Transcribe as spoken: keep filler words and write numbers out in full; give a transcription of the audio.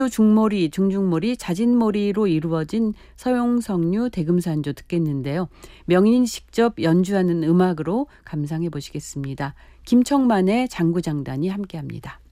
중몰이, 중중몰이, 자진몰이로 이루어진 서용석류 대금산조 듣겠는데요. 명인이 직접 연주하는 음악으로 감상해 보시겠습니다. 김청만의 장구장단이 함께합니다.